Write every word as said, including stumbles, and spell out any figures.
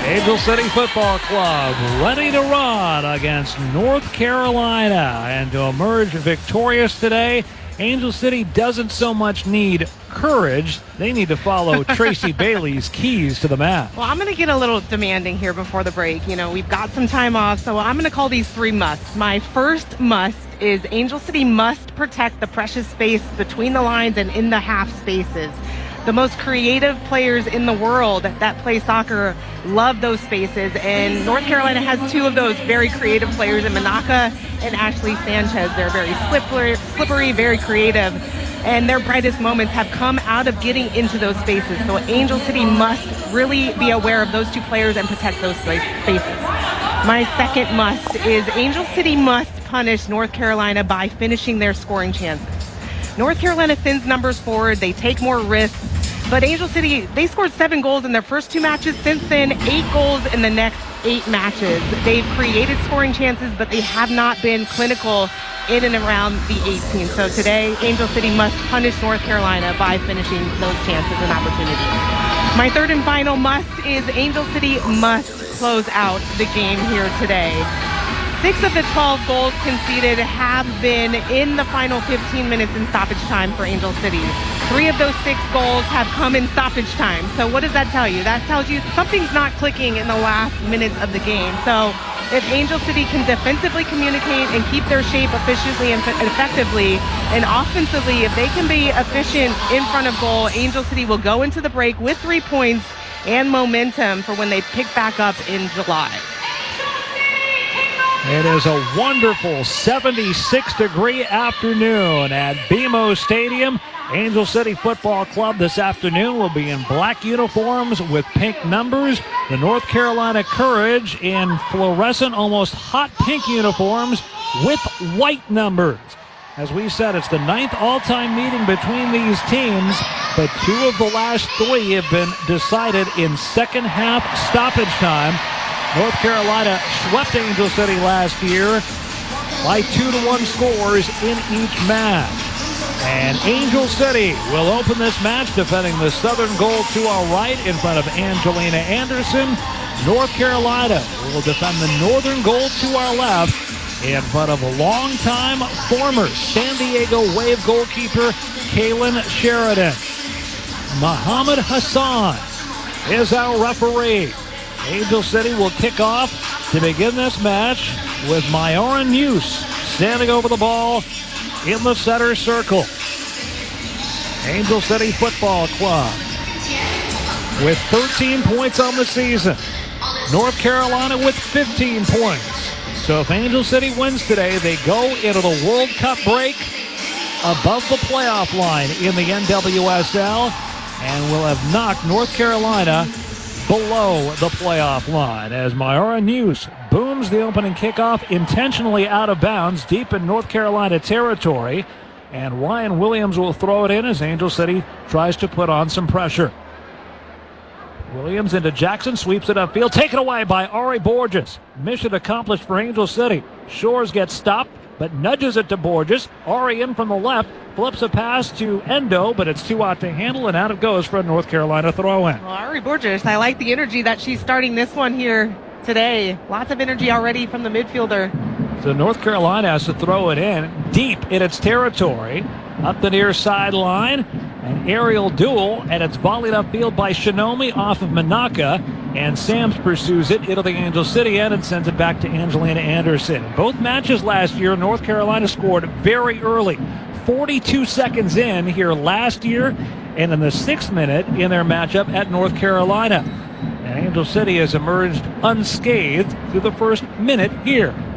Angel City Football Club ready to run against North Carolina and to emerge victorious today. Angel City doesn't so much need courage. They need to follow Tracy Bailey's keys to the match. Well, I'm going to get a little demanding here before the break. You know, we've got some time off, so I'm going to call these three musts. My first must is Angel City must protect the precious space between the lines and in the half spaces. The most creative players in the world that play soccer love those spaces, and North Carolina has two of those very creative players in Manaka and Ashley Sanchez. They're very slippery, slippery, very creative, and their brightest moments have come out of getting into those spaces. So Angel City must really be aware of those two players and protect those spaces. My second must is Angel City must punish North Carolina by finishing their scoring chances. North Carolina sends numbers forward, they take more risks, but Angel City, they scored seven goals in their first two matches. Since then, eight goals in the next eight matches. They've created scoring chances, but they have not been clinical in and around the eighteen. So today, Angel City must punish North Carolina by finishing those chances and opportunities. My third and final must is Angel City must close out the game here today. Six of the twelve goals conceded have been in the final fifteen minutes in stoppage time for Angel City. Three of those six goals have come in stoppage time. So what does that tell you? That tells you something's not clicking in the last minutes of the game. So if Angel City can defensively communicate and keep their shape efficiently and effectively, and offensively, if they can be efficient in front of goal, Angel City will go into the break with three points and momentum for when they pick back up in July. It is a wonderful seventy-six degree afternoon at B M O Stadium. Angel City Football Club this afternoon will be in black uniforms with pink numbers. The North Carolina Courage in fluorescent, almost hot pink uniforms with white numbers. As we said, it's the ninth all-time meeting between these teams, but two of the last three have been decided in second half stoppage time. North Carolina swept Angel City last year by two to one scores in each match. And Angel City will open this match defending the southern goal to our right in front of Angelina Anderson. North Carolina will defend the northern goal to our left in front of a longtime former San Diego Wave goalkeeper Kaylin Sheridan. Muhammad Hassan is our referee. Angel City will kick off to begin this match with Myron Muse standing over the ball in the center circle. Angel City Football Club with thirteen points on the season. North Carolina with fifteen points. So if Angel City wins today, they go into the World Cup break above the playoff line in the N W S L and will have knocked North Carolina below the playoff line as Myron Muse booms the opening kickoff intentionally out of bounds deep in North Carolina territory, and Ryan Williams will throw it in as Angel City tries to put on some pressure. Williams into Jackson, sweeps it upfield, taken away by Ari Borges. Mission accomplished for Angel City. Shores gets stopped, but nudges it to Borges. Ari in from the left, flips a pass to Endo, but it's too hot to handle, and out it goes for a North Carolina throw-in. Well, Ari Borges, I like the energy that she's starting this one here today. Lots of energy already from the midfielder. So North Carolina has to throw it in deep in its territory, up the near sideline. An aerial duel, and it's volleyed upfield by Shinomi off of Manaka, and Sams pursues it into the Angel City end and sends it back to Angelina Anderson. In both matches last year, North Carolina scored very early, forty-two seconds in here last year, and in the sixth minute in their matchup at North Carolina. And Angel City has emerged unscathed through the first minute here.